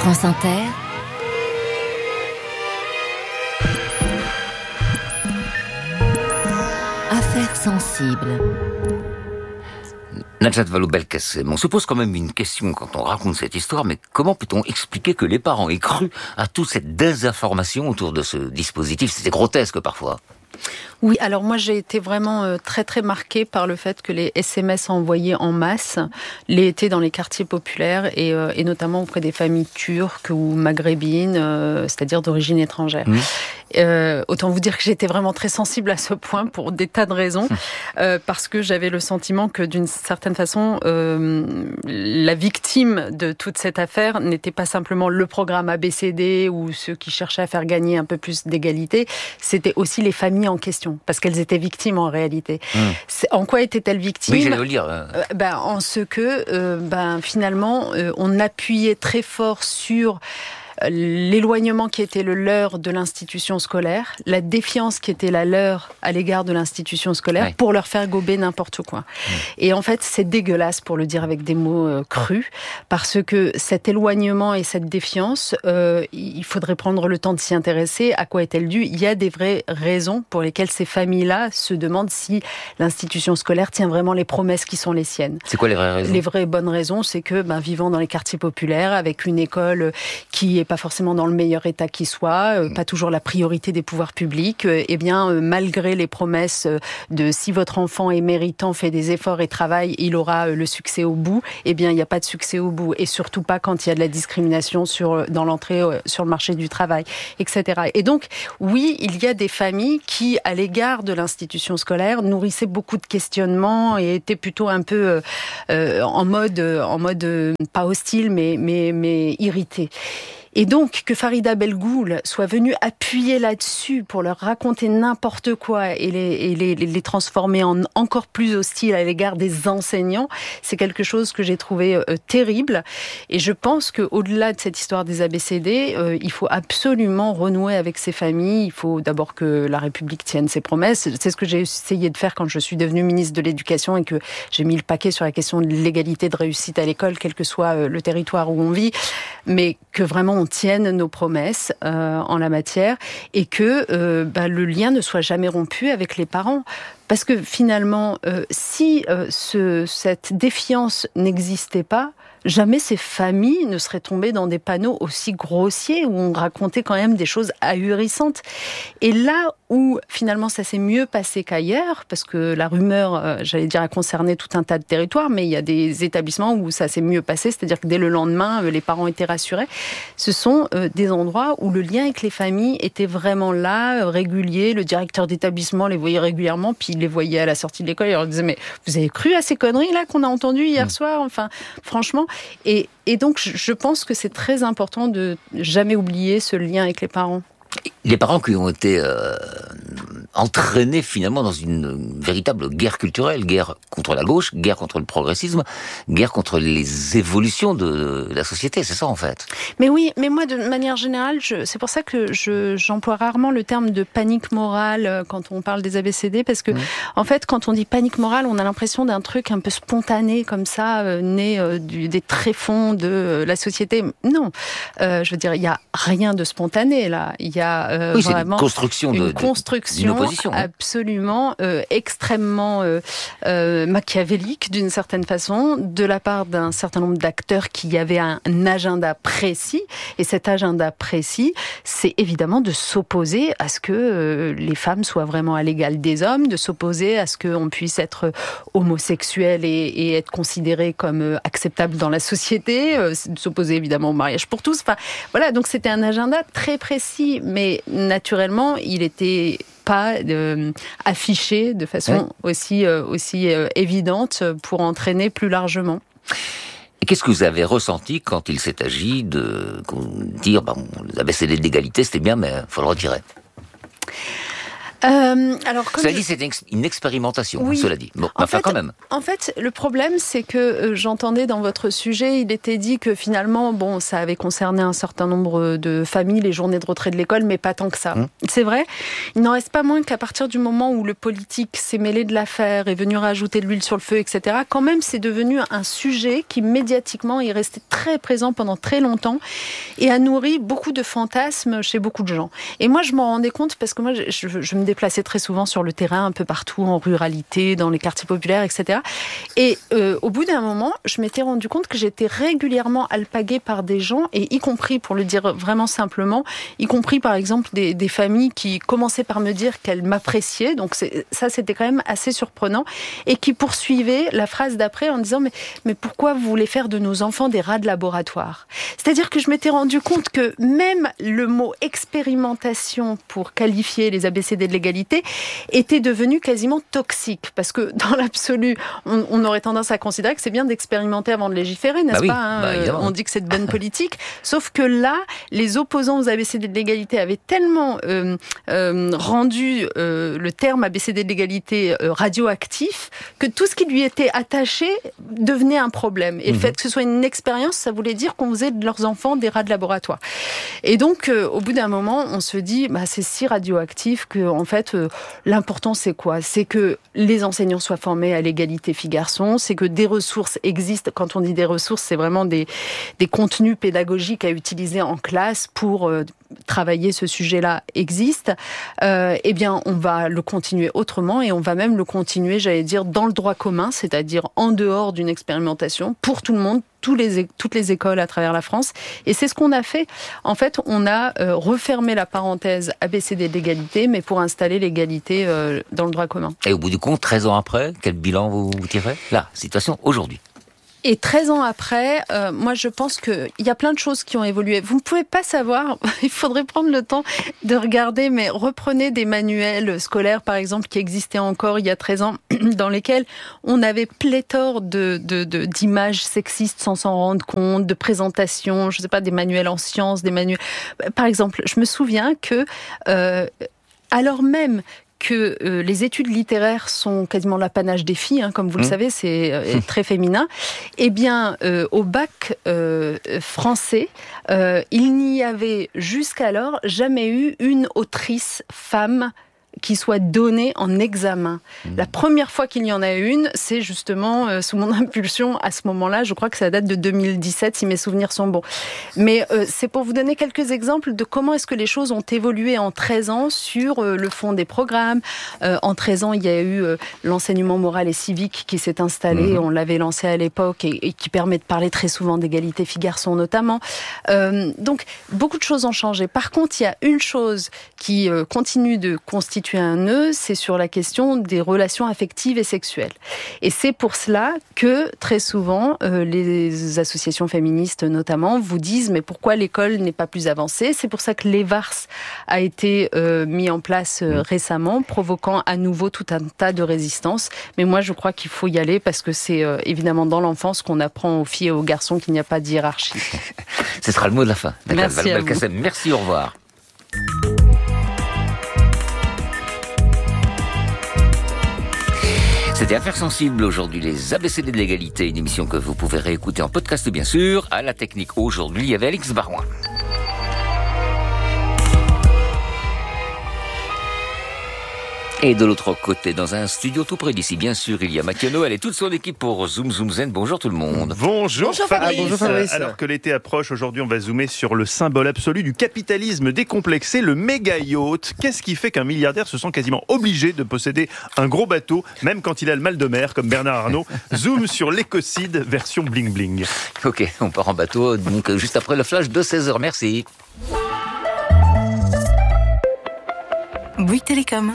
France Inter, Affaires sensibles. Najat Vallaud-Belkacem, on se pose quand même une question quand on raconte cette histoire, mais comment peut-on expliquer que les parents aient cru à toute cette désinformation autour de ce dispositif? C'était grotesque parfois. Oui, alors moi j'ai été vraiment très très marquée par le fait que les SMS envoyés en masse l'aient été dans les quartiers populaires et notamment auprès des familles turques ou maghrébines, c'est-à-dire d'origine étrangère. Autant vous dire que j'étais vraiment très sensible à ce point pour des tas de raisons, parce que j'avais le sentiment que d'une certaine façon, la victime de toute cette affaire n'était pas simplement le programme ABCD ou ceux qui cherchaient à faire gagner un peu plus d'égalité, c'était aussi les familles en question, parce qu'elles étaient victimes en réalité. En quoi étaient-elles victimes? Oui, j'allais vous le dire. En ce que, finalement, on appuyait très fort sur l'éloignement qui était le leur de l'institution scolaire, la défiance qui était la leur à l'égard de l'institution scolaire, pour leur faire gober n'importe quoi. Et en fait, c'est dégueulasse, pour le dire avec des mots crus, parce que cet éloignement et cette défiance, il faudrait prendre le temps de s'y intéresser. À quoi est-elle due? Il y a des vraies raisons pour lesquelles ces familles-là se demandent si l'institution scolaire tient vraiment les promesses qui sont les siennes. C'est quoi les vraies raisons? Les vraies bonnes raisons, c'est que vivant dans les quartiers populaires, avec une école qui est pas forcément dans le meilleur état qui soit, pas toujours la priorité des pouvoirs publics, malgré les promesses de si votre enfant est méritant, fait des efforts et travaille, il aura le succès au bout, il n'y a pas de succès au bout, et surtout pas quand il y a de la discrimination dans l'entrée sur le marché du travail, etc. Et donc, oui, il y a des familles qui, à l'égard de l'institution scolaire, nourrissaient beaucoup de questionnements et étaient plutôt un peu en mode pas hostile, mais irritées. Et donc, que Farida Belgoul soit venue appuyer là-dessus pour leur raconter n'importe quoi et les transformer en encore plus hostiles à l'égard des enseignants, c'est quelque chose que j'ai trouvé terrible. Et je pense qu'au-delà de cette histoire des ABCD, il faut absolument renouer avec ces familles. Il faut d'abord que la République tienne ses promesses. C'est ce que j'ai essayé de faire quand je suis devenue ministre de l'Éducation et que j'ai mis le paquet sur la question de l'égalité de réussite à l'école, quel que soit le territoire où on vit, mais que vraiment on tienne nos promesses en la matière et que le lien ne soit jamais rompu avec les parents. Parce que finalement, si cette défiance n'existait pas, jamais ces familles ne seraient tombées dans des panneaux aussi grossiers où on racontait quand même des choses ahurissantes. Et là où finalement ça s'est mieux passé qu'ailleurs, parce que la rumeur, a concerné tout un tas de territoires, mais il y a des établissements où ça s'est mieux passé, c'est-à-dire que dès le lendemain, les parents étaient rassurés. Ce sont des endroits où le lien avec les familles était vraiment là, régulier. Le directeur d'établissement les voyait régulièrement, puis il les voyait à la sortie de l'école, il leur disait « Mais vous avez cru à ces conneries là qu'on a entendues hier soir ?» Enfin, franchement. Et donc, je pense que c'est très important de jamais oublier ce lien avec les parents. Les parents qui ont été entraînés finalement dans une véritable guerre culturelle, guerre contre la gauche, guerre contre le progressisme, guerre contre les évolutions de la société, c'est ça en fait. Mais oui, mais moi de manière générale, c'est pour ça que j'emploie rarement le terme de panique morale quand on parle des ABCD, parce que en fait quand on dit panique morale, on a l'impression d'un truc un peu spontané comme ça, né des tréfonds de la société. Non, je veux dire, il y a rien de spontané là, il y a vraiment une construction absolument extrêmement machiavélique d'une certaine façon, de la part d'un certain nombre d'acteurs qui avaient un agenda précis, et cet agenda précis, c'est évidemment de s'opposer à ce que les femmes soient vraiment à l'égal des hommes, de s'opposer à ce qu'on puisse être homosexuel et être considéré comme acceptable dans la société, de s'opposer évidemment au mariage pour tous. Enfin, voilà, donc c'était un agenda très précis, mais naturellement, il n'était pas affiché de façon aussi évidente pour entraîner plus largement. Et qu'est-ce que vous avez ressenti quand il s'est agi de dire les ABCD d'égalité, c'était bien, mais il faut le retirer? Cela dit, c'est une expérimentation, oui. Cela dit. Bon, quand même. En fait, le problème, c'est que j'entendais dans votre sujet, il était dit que finalement, ça avait concerné un certain nombre de familles, les journées de retrait de l'école, mais pas tant que ça. C'est vrai, il n'en reste pas moins qu'à partir du moment où le politique s'est mêlé de l'affaire, est venu rajouter de l'huile sur le feu, etc., quand même, c'est devenu un sujet qui, médiatiquement, est resté très présent pendant très longtemps et a nourri beaucoup de fantasmes chez beaucoup de gens. Et moi, je m'en rendais compte parce que moi, je me déplaçais très souvent sur le terrain, un peu partout, en ruralité, dans les quartiers populaires, etc. Et au bout d'un moment, je m'étais rendu compte que j'étais régulièrement alpaguée par des gens, et y compris, pour le dire vraiment simplement, y compris par exemple des familles qui commençaient par me dire qu'elles m'appréciaient, donc ça c'était quand même assez surprenant, et qui poursuivaient la phrase d'après en disant mais pourquoi vous voulez faire de nos enfants des rats de laboratoire ? C'est-à-dire que je m'étais rendu compte que même le mot expérimentation pour qualifier les ABCD de l'égalité était devenu quasiment toxique, parce que dans l'absolu, on aurait tendance à considérer que c'est bien d'expérimenter avant de légiférer, n'est-ce pas ? On dit que c'est de bonne politique, sauf que là, les opposants aux ABCD de l'égalité avaient tellement rendu le terme ABCD de l'égalité radioactif que tout ce qui lui était attaché devenait un problème. Et le fait que ce soit une expérience, ça voulait dire qu'on faisait de leurs enfants des rats de laboratoire. Et donc, au bout d'un moment, on se dit, c'est si radioactif que, en fait, l'important, c'est quoi ? C'est que les enseignants soient formés à l'égalité filles-garçons, c'est que des ressources existent. Quand on dit des ressources, c'est vraiment des contenus pédagogiques à utiliser en classe pour travailler ce sujet-là existe. Eh bien, on va le continuer autrement, et on va même le continuer, j'allais dire, dans le droit commun, c'est-à-dire en dehors d'une expérimentation, pour tout le monde, toutes les écoles à travers la France. Et c'est ce qu'on a fait. En fait, on a refermé la parenthèse ABCD de l'égalité, mais pour installer l'égalité dans le droit commun. Et au bout du compte, 13 ans après, quel bilan vous tirez ? La situation aujourd'hui. Et 13 ans après, moi je pense qu'il y a plein de choses qui ont évolué. Vous ne pouvez pas savoir, il faudrait prendre le temps de regarder, mais reprenez des manuels scolaires par exemple qui existaient encore il y a 13 ans, dans lesquels on avait pléthore d'images sexistes sans s'en rendre compte, de présentations, je ne sais pas, des manuels en sciences, des manuels... Par exemple, je me souviens que, alors même que les études littéraires sont quasiment l'apanage des filles, comme vous le savez, c'est très féminin. Eh bien, au bac français, il n'y avait jusqu'alors jamais eu une autrice femme qui soit donnée en examen. La première fois qu'il y en a une, c'est justement sous mon impulsion à ce moment-là. Je crois que ça date de 2017, si mes souvenirs sont bons. Mais c'est pour vous donner quelques exemples de comment est-ce que les choses ont évolué en 13 ans sur le fond des programmes. En 13 ans, il y a eu l'enseignement moral et civique qui s'est installé. On l'avait lancé à l'époque et qui permet de parler très souvent d'égalité filles-garçons notamment. Donc, beaucoup de choses ont changé. Par contre, il y a une chose qui continue de constituer un nœud, c'est sur la question des relations affectives et sexuelles. Et c'est pour cela que, très souvent, les associations féministes, notamment, vous disent « mais pourquoi l'école n'est pas plus avancée ?» C'est pour ça que l'EVARS a été mis en place récemment, provoquant à nouveau tout un tas de résistances. Mais moi, je crois qu'il faut y aller parce que c'est évidemment dans l'enfance qu'on apprend aux filles et aux garçons qu'il n'y a pas de hiérarchie. Ce sera le mot de la fin. Merci à vous. Merci, au revoir. C'était Affaires sensibles aujourd'hui, les ABCD de l'égalité, une émission que vous pouvez réécouter en podcast bien sûr. À la technique aujourd'hui, il y avait Alix Barouin. Et de l'autre côté, dans un studio tout près d'ici, bien sûr, il y a Mathieu Noël et toute son équipe pour Zoom Zoom Zen. Bonjour tout le monde. Bonjour Fabrice. Bonjour Fabrice. Alors que l'été approche, aujourd'hui on va zoomer sur le symbole absolu du capitalisme décomplexé, le méga yacht. Qu'est-ce qui fait qu'un milliardaire se sent quasiment obligé de posséder un gros bateau, même quand il a le mal de mer, comme Bernard Arnault? Zoom sur l'écocide version bling bling. Ok, on part en bateau, donc juste après le flash de 16h. Merci. Bouygues Télécom.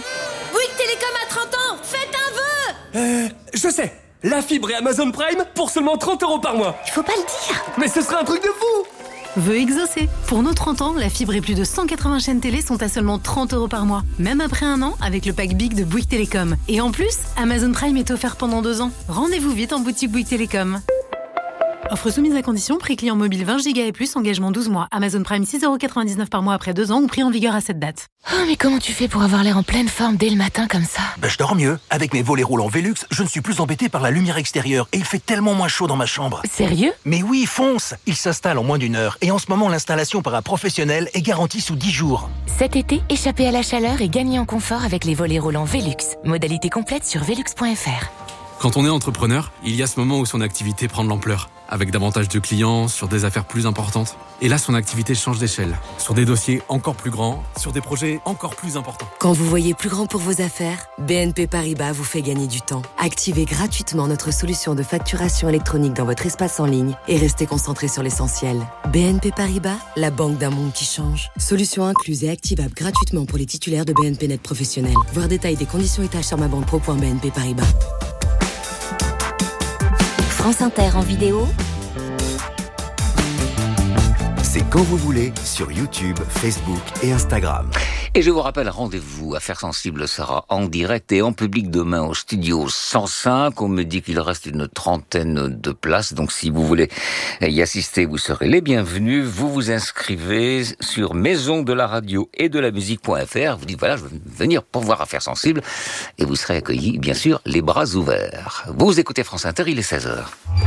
Je sais, la fibre et Amazon Prime pour seulement 30 € par mois. Il faut pas le dire. Mais ce sera un truc de fou. Vœux exaucés. Pour nos 30 ans, la fibre et plus de 180 chaînes télé sont à seulement 30 € par mois. Même après un an, avec le pack Big de Bouygues Télécom. Et en plus, Amazon Prime est offert pendant 2 ans. Rendez-vous vite en boutique Bouygues Télécom. Offre soumise à condition, prix client mobile 20 Go et plus, engagement 12 mois. Amazon Prime 6,99€ par mois après 2 ans ou prix en vigueur à cette date. Oh, mais comment tu fais pour avoir l'air en pleine forme dès le matin comme ça ? Je dors mieux. Avec mes volets roulants Velux, je ne suis plus embêté par la lumière extérieure et il fait tellement moins chaud dans ma chambre. Sérieux ? Mais oui, fonce ! Il s'installe en moins d'1 heure et en ce moment, l'installation par un professionnel est garantie sous 10 jours. Cet été, échappez à la chaleur et gagnez en confort avec les volets roulants Velux. Modalité complète sur velux.fr. Quand on est entrepreneur, il y a ce moment où son activité prend de l'ampleur, avec davantage de clients, sur des affaires plus importantes. Et là, son activité change d'échelle, sur des dossiers encore plus grands, sur des projets encore plus importants. Quand vous voyez plus grand pour vos affaires, BNP Paribas vous fait gagner du temps. Activez gratuitement notre solution de facturation électronique dans votre espace en ligne et restez concentré sur l'essentiel. BNP Paribas, la banque d'un monde qui change. Solution incluse et activable gratuitement pour les titulaires de BNP Net professionnels. Voir détail des conditions et tâches sur mabanquepro.bnp Paribas. France Inter en vidéo. C'est quand vous voulez sur YouTube, Facebook et Instagram. Et je vous rappelle, rendez-vous Affaires sensibles sera en direct et en public demain au studio 105. On me dit qu'il reste une trentaine de places. Donc si vous voulez y assister, vous serez les bienvenus. Vous vous inscrivez sur maison de la radio et de la musique.fr. Vous dites voilà, je veux venir pour voir Affaires sensibles. Et vous serez accueillis, bien sûr, les bras ouverts. Vous écoutez France Inter, il est 16h.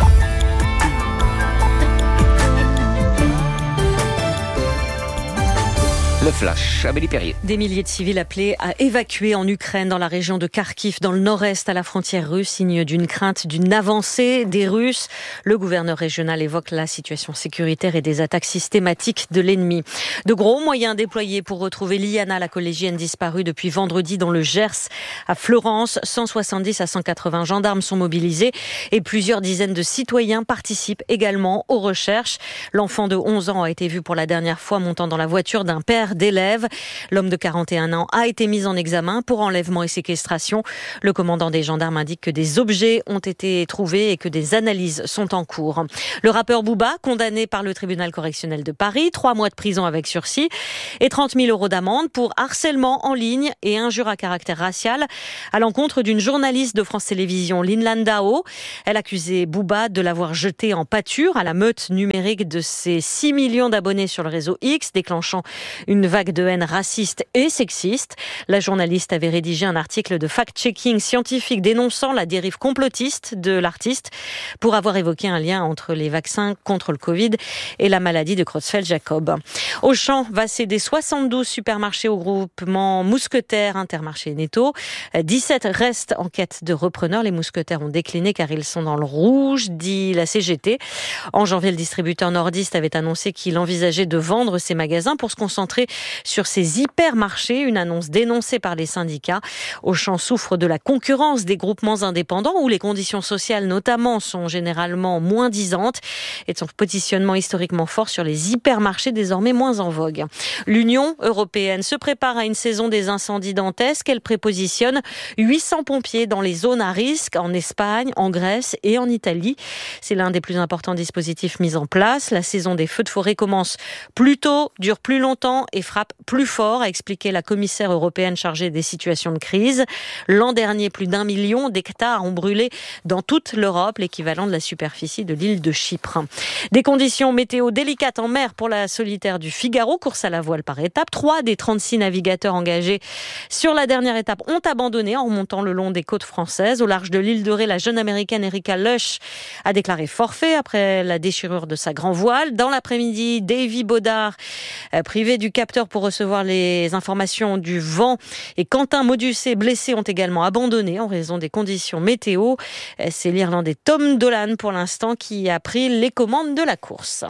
Le flash, Amélie Perrier. Des milliers de civils appelés à évacuer en Ukraine, dans la région de Kharkiv, dans le nord-est, à la frontière russe, signe d'une crainte d'une avancée des Russes. Le gouverneur régional évoque la situation sécuritaire et des attaques systématiques de l'ennemi. De gros moyens déployés pour retrouver Liana, la collégienne disparue depuis vendredi dans le Gers. À Florence, 170 à 180 gendarmes sont mobilisés et plusieurs dizaines de citoyens participent également aux recherches. L'enfant de 11 ans a été vu pour la dernière fois montant dans la voiture d'un père d'élèves. L'homme de 41 ans a été mis en examen pour enlèvement et séquestration. Le commandant des gendarmes indique que des objets ont été trouvés et que des analyses sont en cours. Le rappeur Booba, condamné par le tribunal correctionnel de Paris, 3 mois de prison avec sursis et 30 000 € d'amende pour harcèlement en ligne et injure à caractère racial à l'encontre d'une journaliste de France Télévisions, Lynn Landau. Elle accusait Booba de l'avoir jeté en pâture à la meute numérique de ses 6 millions d'abonnés sur le réseau X, déclenchant une vague de haine raciste et sexiste. La journaliste avait rédigé un article de fact-checking scientifique dénonçant la dérive complotiste de l'artiste pour avoir évoqué un lien entre les vaccins contre le Covid et la maladie de Creutzfeldt-Jakob. Auchan va céder 72 supermarchés au groupement Mousquetaires, Intermarché et Netto. 17 restent en quête de repreneurs. Les Mousquetaires ont décliné car ils sont dans le rouge, dit la CGT. En janvier, le distributeur nordiste avait annoncé qu'il envisageait de vendre ses magasins pour se concentrer sur ces hypermarchés, une annonce dénoncée par les syndicats. Auchan souffre de la concurrence des groupements indépendants où les conditions sociales notamment sont généralement moins disantes et de son positionnement historiquement fort sur les hypermarchés désormais moins en vogue. L'Union européenne se prépare à une saison des incendies dantesques. Elle prépositionne 800 pompiers dans les zones à risque en Espagne, en Grèce et en Italie. C'est l'un des plus importants dispositifs mis en place. La saison des feux de forêt commence plus tôt, dure plus longtemps et frappe plus fort, a expliqué la commissaire européenne chargée des situations de crise. L'an dernier, plus d'1 million d'hectares ont brûlé dans toute l'Europe, l'équivalent de la superficie de l'île de Chypre. Des conditions météo délicates en mer pour la solitaire du Figaro, course à la voile par étapes. 3 des 36 navigateurs engagés sur la dernière étape ont abandonné en remontant le long des côtes françaises. Au large de l'île de Ré, la jeune américaine Erika Lush a déclaré forfait après la déchirure de sa grand voile. Dans l'après-midi, Davy Baudard, privé du capteur pour recevoir les informations du vent, et Quentin Modusset, blessé, ont également abandonné en raison des conditions météo. C'est l'Irlandais Tom Dolan pour l'instant qui a pris les commandes de la course.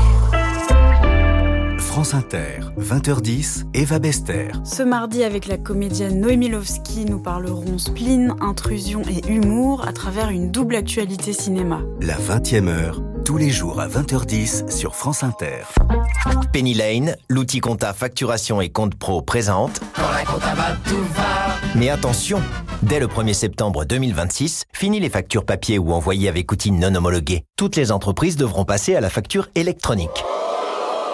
France Inter, 20h10, Eva Bester. Ce mardi, avec la comédienne Noémie Lovski, nous parlerons spleen, intrusion et humour à travers une double actualité cinéma. La 20e heure, tous les jours à 20h10 sur France Inter. Penny Lane, l'outil compta facturation et compte pro présente. Quand la compta va, tout va. Mais attention, dès le 1er septembre 2026, fini les factures papier ou envoyées avec outils non homologués. Toutes les entreprises devront passer à la facture électronique.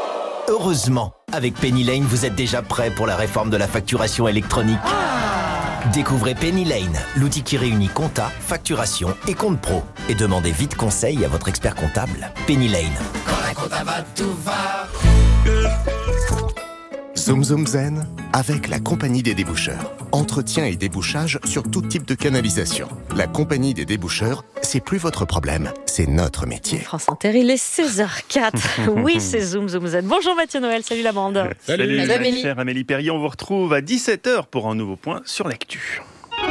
Heureusement, avec Penny Lane, vous êtes déjà prêt pour la réforme de la facturation électronique. Découvrez Penny Lane, l'outil qui réunit compta, facturation et compte pro. Et demandez vite conseil à votre expert comptable. Penny Lane. Quand la compta va, tout va. Zoom Zoom Zen avec la Compagnie des déboucheurs. Entretien et débouchage sur tout type de canalisation. La Compagnie des déboucheurs, c'est plus votre problème, c'est notre métier. France Inter, il est 16h04. Oui, c'est Zoom Zoom Zen. Bonjour Mathieu Noël, salut la bande. Salut Amélie. Chère Amélie Perrier, on vous retrouve à 17h pour un nouveau point sur l'actu.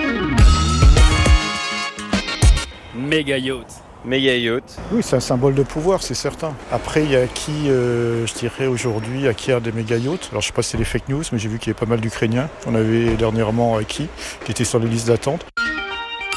Méga yacht. Oui, c'est un symbole de pouvoir, c'est certain. Après, il y a qui, je dirais aujourd'hui, acquiert des méga yachts. Alors, je ne sais pas si c'est les fake news, mais j'ai vu qu'il y avait pas mal d'Ukrainiens. On avait dernièrement qui étaient sur les listes d'attente.